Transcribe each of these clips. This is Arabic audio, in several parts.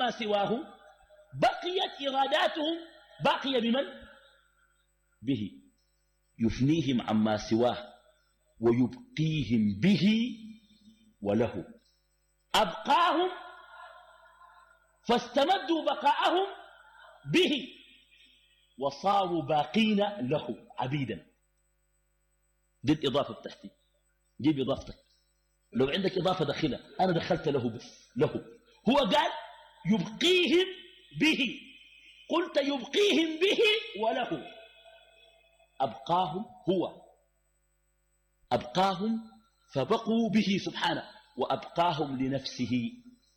عما سواه بقيت إراداتهم باقية بمن؟ به. يفنيهم عما سواه ويبقيهم به وله. أبقاهم فاستمدوا بقاءهم به وصاروا باقين له عبيدا. دي الإضافة بتاعتي. جيب إضافتك. لو عندك إضافة داخلة أنا دخلت له بس له. هو قال يبقيهم به، قلت يبقيهم به وله. أبقاهم هو، أبقاهم فبقوا به سبحانه، وأبقاهم لنفسه،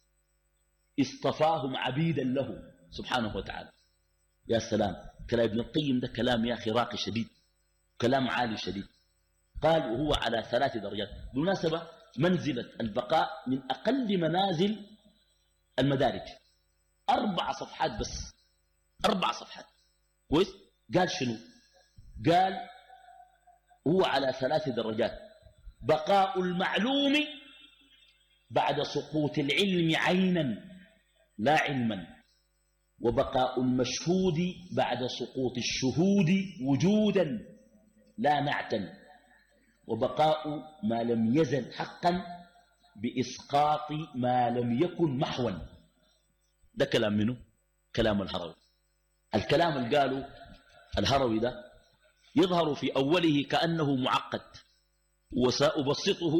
اصطفاهم عبيدا له سبحانه وتعالى. يا سلام، كلام ابن القيم ده كلام يا أخي راقي شديد، كلام عالي شديد. قال وهو على 3 درجات. بالمناسبة منزلة البقاء من أقل منازل المدارج، 4 صفحات بس، 4 صفحات. كويس. قال شنو؟ قال هو على 3 درجات: بقاء المعلوم بعد سقوط العلم عينا لا علما، وبقاء المشهود بعد سقوط الشهود وجودا لا نعتا، وبقاء ما لم يزل حقا بإسقاط ما لم يكن محوا. ده كلام منه؟ كلام الهروي. الكلام اللي قاله الهروي ده يظهر في أوله كأنه معقد، وسأبسطه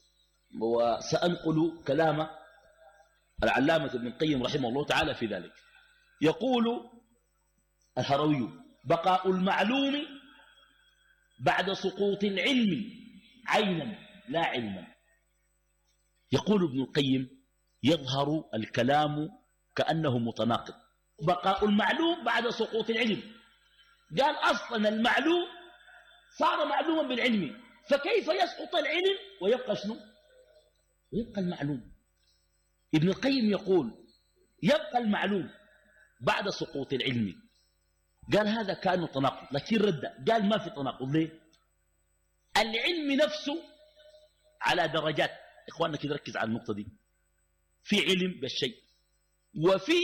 وسأنقل كلام العلامة ابن القيم رحمه الله تعالى في ذلك. يقول الهروي: بقاء المعلوم بعد سقوط العلم عينا لا علما. يقول ابن القيم: يظهر الكلام كأنه متناقض. بقاء المعلوم بعد سقوط العلم، قال أصلا المعلوم صار معلوما بالعلم، فكيف يسقط العلم ويبقى شنو؟ ويبقى المعلوم. ابن القيم يقول يبقى المعلوم بعد سقوط العلم. قال هذا كان تناقض، لكن رد قال ما في تناقض. ليه؟ العلم نفسه على درجات. إخواننا كده ركز على النقطة دي. في علم بالشيء، وفي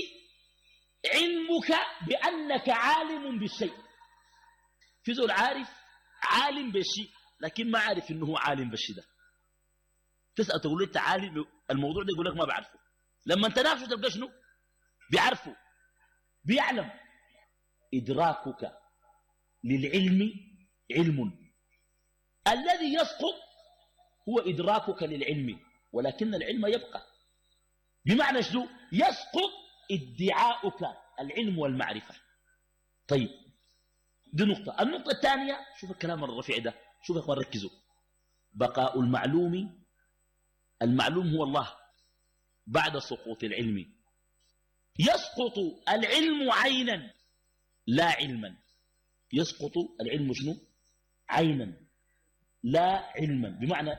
علمك بأنك عالم بالشيء. في زول عارف عالم بالشيء لكن ما عارف إنه هو عالم بالشيء ده. تسأل تقول له أنت عالم الموضوع ده، يقول لك ما بعرفه. لما انت نافسه تبقى شنو؟ بيعرفه، بيعلم. إدراكك للعلم علم، الذي يسقط هو إدراكك للعلم، ولكن العلم يبقى. بمعنى شنو؟ يسقط ادعاؤك العلم والمعرفة. طيب دي نقطة. النقطة الثانية، شوف الكلام الرفيع ده، شوف يا اخوان ركزوا. بقاء المعلوم، المعلوم هو الله بعد سقوط العلم. يسقط العلم عينا لا علما. يسقط العلم شنو؟ عينا لا علما. بمعنى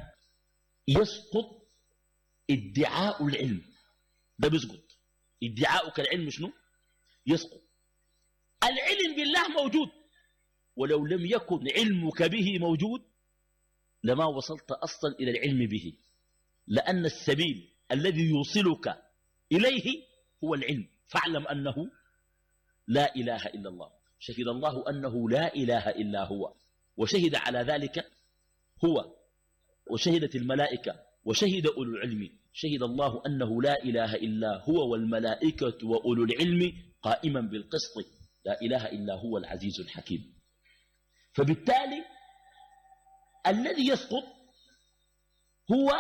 يسقط ادعاء العلم، ده بيسقط. ادعاؤك العلم شنو؟ يسقط. العلم بالله موجود، ولو لم يكن علمك به موجود لما وصلت أصلا إلى العلم به، لأن السبيل الذي يوصلك إليه هو العلم. فاعلم أنه لا إله إلا الله. شهد الله أنه لا إله إلا هو، وشهد على ذلك هو، وشهدت الملائكة، وشهد أولو العلم. شهد الله أنه لا إله إلا هو والملائكة وأولو العلم قائما بالقسط، لا إله إلا هو العزيز الحكيم. فبالتالي الذي يسقط هو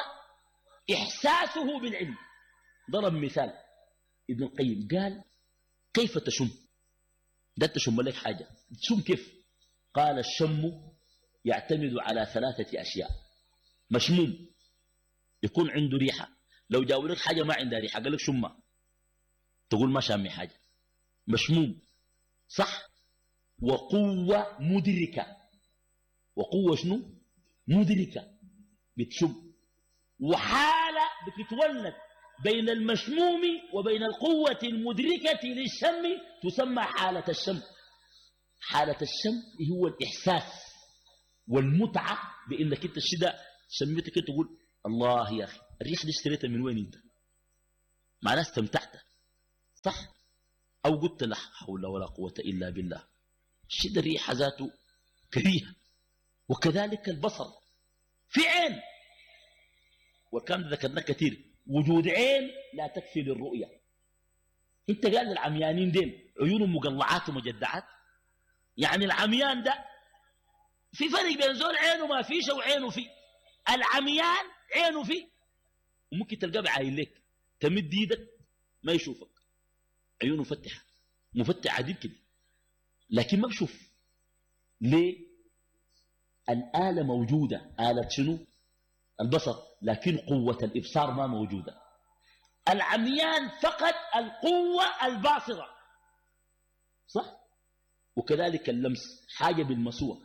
إحساسه بالعلم. ضرب مثال ابن القيم، قال كيف تشم؟ ده تشم لك حاجة، تشم كيف؟ قال الشم يعتمد على 3 أشياء. مشموم يكون عنده ريحة، لو جاءوا لك حاجة ما عندها ريحة قال لك شمها تقول ما شامي حاجة. مشموم صح. وقوة مدركة. وقوة شنو؟ مدركة بتشم. وحالة بتتولد بين المشموم وبين القوة المدركة للشم تسمى حالة الشم. حالة الشم هو الإحساس والمتعة بأنك انت الشدة شميتك تقول الله يا أخي الريح دي اشتريتها من وين انت؟ معناه استمتعت. صح؟ أو قلت لا حول ولا قوة إلا بالله، شد الريح ذاته كريهة. وكذلك البصر، في عين، وكان ذكرنا كثير وجود عين لا تكفي للرؤية. انت قال العميانين دين عيونهم مقلعات ومجدعات، يعني العميان ده في فرق بين زول عينه ما فيش وعينه فيه. العميان عينه فيه وممكن تلقاه بعاين لك، تمد ايدك ما يشوفك، عيونه مفتحة مفتح عديد كده، لكن ما بشوف. ليه؟ الآلة موجودة، آلة شنو؟ البصر، لكن قوة الإبصار ما موجودة. العميان فقط القوة الباصرة، صح؟ وكذلك اللمس حاجة بالمسوة،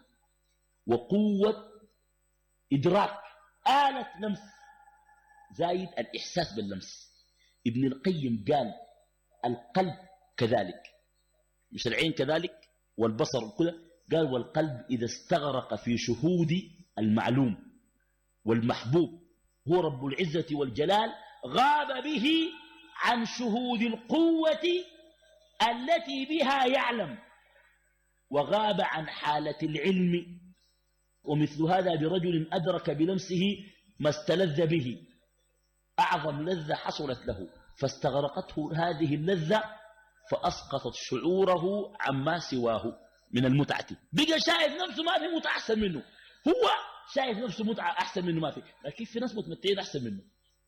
وقوة إدراك آلة لمس زايد الإحساس باللمس. ابن القيم قال القلب كذلك، مش العين كذلك والبصر كله، قال والقلب إذا استغرق في شهود المعلوم والمحبوب هو رب العزة والجلال غاب به عن شهود القوة التي بها يعلم، وغاب عن حالة العلم. ومثل هذا برجل أدرك بلمسه ما استلذ به، أعظم لذة حصلت له فاستغرقته هذه اللذة فأسقطت شعوره عما سواه من المتعة. بقى شايف نفسه ما في متعة أحسن منه، هو شايف نفسه متعة أحسن منه ما في، لكن في ناس متمتعين أحسن منه.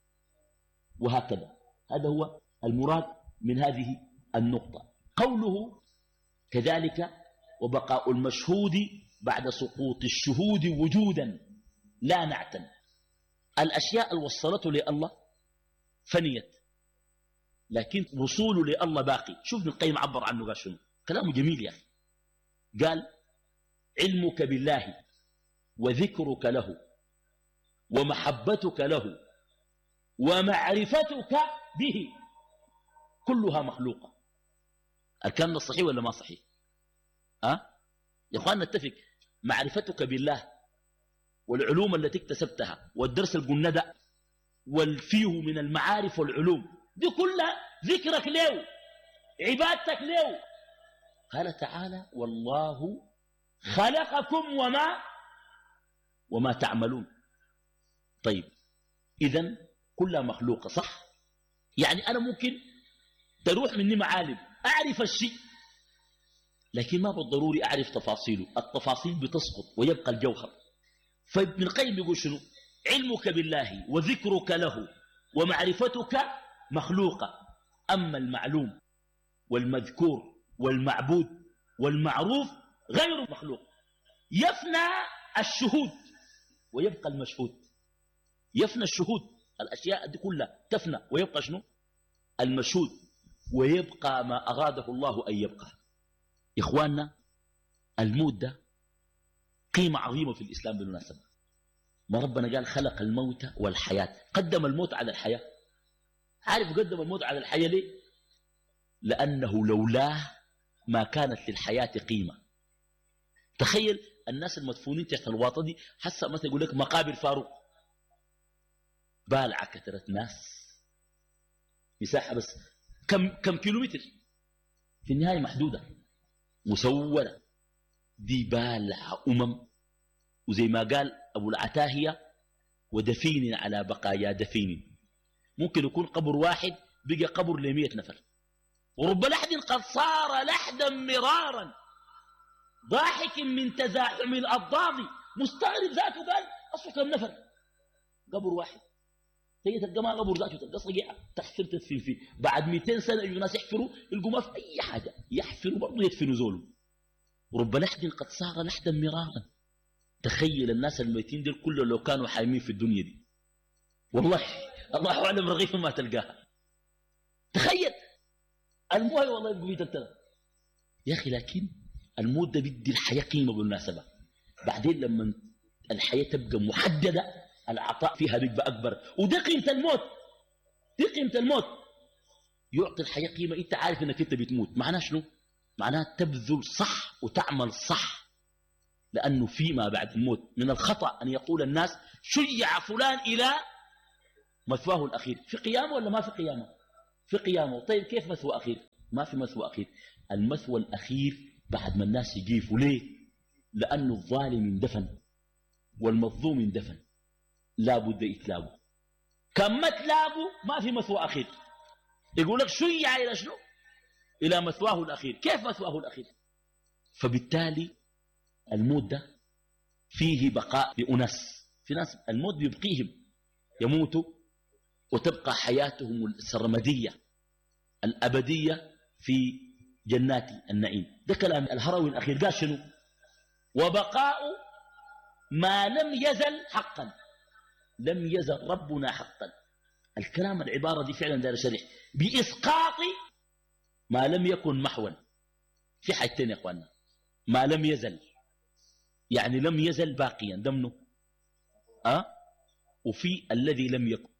وهكذا هذا هو المراد من هذه النقطة. قوله كذلك وبقاء المشهود بعد سقوط الشهود وجودا لا نعتا. الأشياء اللي وصلته لله فنيت، لكن وصوله لله باقي. شوف ابن القيم عبر عنه قال شنو، كلامه جميل يا أخي. قال علمك بالله وذكرك له ومحبتك له ومعرفتك به كلها مخلوقة. الكلام ده صحيح ولا ما صحيح؟ يا اخوان نتفق، معرفتك بالله والعلوم التي اكتسبتها والدرس القلنا ده والفيه من المعارف والعلوم دي كلها ذكرك له، عبادتك له. قال تعالى والله خلقكم وما تعملون. طيب إذن كلها مخلوقة صح؟ يعني أنا ممكن تروح مني معالم أعرف الشيء، لكن ما بالضروري أعرف تفاصيله، التفاصيل بتسقط ويبقى الجوهر. فابن القيم بيقول شنو؟ علمك بالله وذكرك له ومعرفتك مخلوقة، أما المعلوم والمذكور والمعبود والمعروف غير مخلوق. يفنى الشهود ويبقى المشهود، يفنى الشهود، الأشياء دي كلها تفنى ويبقى شنو؟ المشهود، ويبقى ما أراده الله أن يبقى. إخواننا الموت ده قيمة عظيمة في الإسلام بالمناسبة. ما ربنا قال خلق الموت والحياة، قدم الموت على الحياة. عارف قدم الموت على الحياة ليه؟ لأنه لولاه ما كانت للحياة قيمة. تخيل الناس المدفونين تحت الواطة دي، حسا مثلا يقول لك مقابر فاروق، بالعة كثرت ناس، مساحة بس كم كيلومتر، في النهاية محدودة مسورة، دي بالعة وزي ما قال أبو العتاهية ودفين على بقايا دفين. ممكن يكون قبر واحد بقى قبر ل100 نفر. ورب لحد قد صار لحدا مرارا ضاحك من تزاحم الأضداد، مستغرب ذاته قال أصله كم نفر قبر واحد. تيجي تلقى ما قبر ذاته، تلقى صقيعة تحفر تدفن فيه، بعد 200 سنة يجوا ناس يحفروا يلقوا ما في أي حاجة، يحفروا برضه يدفنوا زوله. ورب لحد قد صار لحدا مرارا. تخيل الناس الميتين دول كله لو كانوا حايمين في الدنيا دي، والله الله أعلم رغيفة ما تلقاها. تخيل المويه والله يبقوا يتلتلى يا أخي. لكن الموت ده بدي الحياة قيمة بالمناسبة. بعدين لما الحياة تبقى محددة العطاء فيها بيبقى أكبر، ودي قيمة الموت، دي قيمة الموت. يعطي الحياة قيمة. أنت عارف أنك أنت بتموت، معناه شنو؟ معناه تبذل صح وتعمل صح، لأنه فيما بعد الموت من الخطأ أن يقول الناس شيع فلان إلى مثواه الأخير. في قيامة ولا ما في قيامة؟ في قيامه. طيب كيف مثوى أخير؟ ما في مثوى أخير. المثوى الأخير بعد ما الناس يجيفوا. ليه؟ لأنه الظالم اندفن والمظلوم اندفن، لا بد يتلاقوا. كم ما تلاقوا ما في مثوى أخير. يقول لك شيع إلى شنو؟ إلى مثواه الأخير. كيف مثواه الأخير؟ فبالتالي الموت ده فيه بقاء لأناس. في ناس الموت بيبقيهم، يموتوا وتبقى حياتهم السرمدية الأبدية في جنات النعيم. ده كلام الهروي الأخير. قال شنو؟ وبقاء ما لم يزل حقا. لم يزل ربنا حقا. الكلام العبارة دي فعلا دار شريح. بإسقاط ما لم يكن محوا. في حاجتين يا أخواننا. ما لم يزل يعني لم يزل باقيا ضمنه وفي الذي لم يكن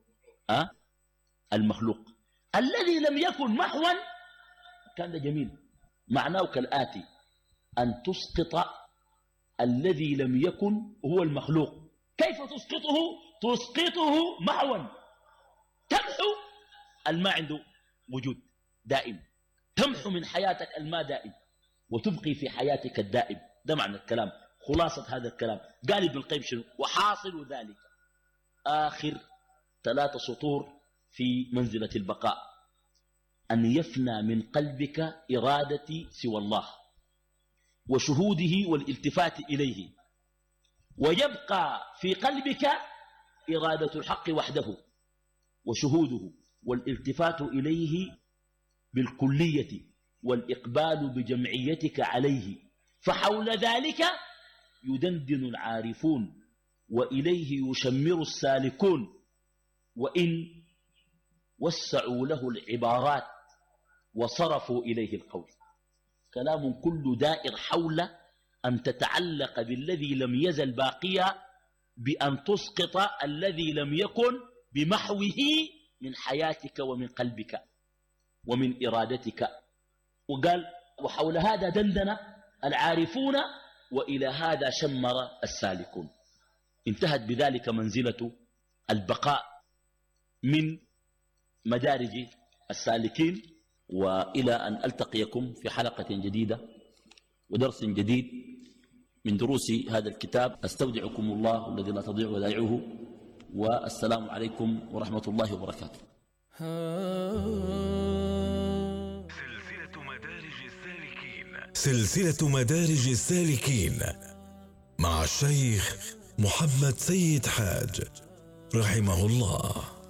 المخلوق. الذي لم يكن محوا كان ده جميل. معناه كالآتي: أن تسقط الذي لم يكن هو المخلوق. كيف تسقطه؟ تسقطه محوا. تمحو الماء عنده وجود دائم. تمحو من حياتك الماء دائم وتبقي في حياتك الدائم. ده معنى الكلام. خلاصة هذا الكلام قال ابن القيم شنو؟ وحاصل ذلك آخر 3 سطور في منزلة البقاء: أن يفنى من قلبك إرادة سوى الله وشهوده والالتفات إليه، ويبقى في قلبك إرادة الحق وحده وشهوده والالتفات إليه بالكلية والإقبال بجمعيتك عليه. فحول ذلك يدندن العارفون وإليه يشمر السالكون، وإن وسعوا له العبارات وصرفوا إليه القول. كلام كل دائر حول أن تتعلق بالذي لم يزل باقيا، بأن تسقط الذي لم يكن بمحوه من حياتك ومن قلبك ومن إرادتك. وقال وحول هذا دندن العارفون وإلى هذا شمر السالكون. انتهت بذلك منزلة البقاء من مدارج السالكين. وإلى أن ألتقيكم في حلقة جديدة ودرس جديد من دروس هذا الكتاب، أستودعكم الله الذي لا تضيع ودائعه، والسلام عليكم ورحمة الله وبركاته. سلسلة مدارج السالكين مع الشيخ محمد سيد حاج رحمه الله.